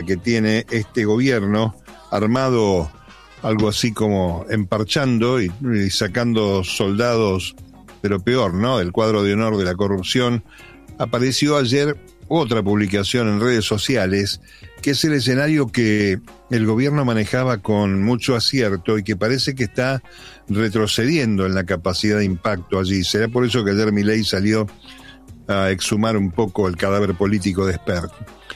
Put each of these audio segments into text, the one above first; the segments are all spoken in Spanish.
que tiene este gobierno, armado algo así como emparchando y sacando soldados de lo peor, ¿no?, del cuadro de honor de la corrupción, apareció ayer otra publicación en redes sociales, que es el escenario que el gobierno manejaba con mucho acierto y que parece que está retrocediendo en la capacidad de impacto allí. Será por eso que ayer Milei salió a exhumar un poco el cadáver político de Spert.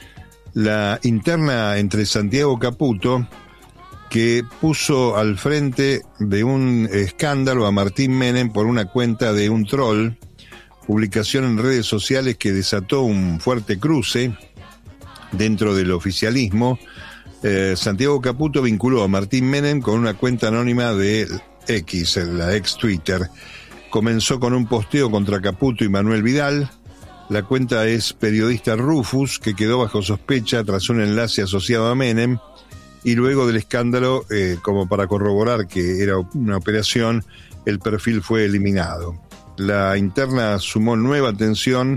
La interna entre Santiago Caputo, que puso al frente de un escándalo a Martín Menem por una cuenta de un troll, publicación en redes sociales que desató un fuerte cruce dentro del oficialismo. Santiago Caputo vinculó a Martín Menem con una cuenta anónima de X, la ex Twitter. Comenzó con un posteo contra Caputo y Manuel Vidal. La cuenta es Periodista Rufus, que quedó bajo sospecha tras un enlace asociado a Menem, y luego del escándalo, como para corroborar que era una operación, el perfil fue eliminado. La interna sumó nueva atención.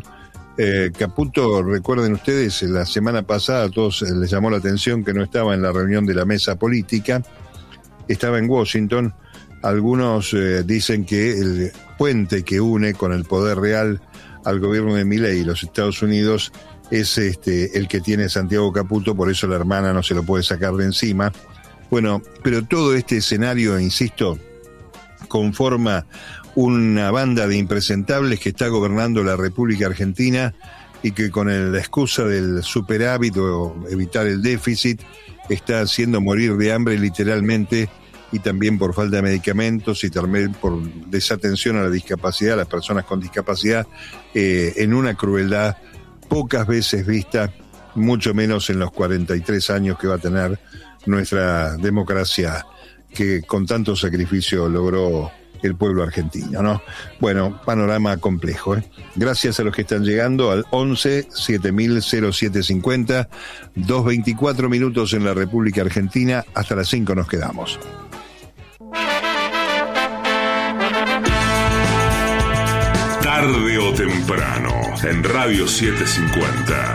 Caputo, recuerden ustedes, la semana pasada a todos les llamó la atención que no estaba en la reunión de la mesa política, estaba en Washington. Algunos dicen que el puente que une con el poder real al gobierno de Milei y los Estados Unidos es el que tiene Santiago Caputo, por eso la hermana no se lo puede sacar de encima. Bueno, pero todo este escenario, insisto, conforma una banda de impresentables que está gobernando la República Argentina y que con la excusa del superávit o evitar el déficit está haciendo morir de hambre literalmente, y también por falta de medicamentos y también por desatención a la discapacidad, a las personas con discapacidad, en una crueldad pocas veces vista, mucho menos en los 43 años que va a tener nuestra democracia, que con tanto sacrificio logró el pueblo argentino, ¿no? Bueno, panorama complejo, ¿eh? Gracias a los que están llegando al 11 7000 0750, 2:24 minutos en la República Argentina. Hasta las 5 nos quedamos. Tarde o temprano, en Radio 750.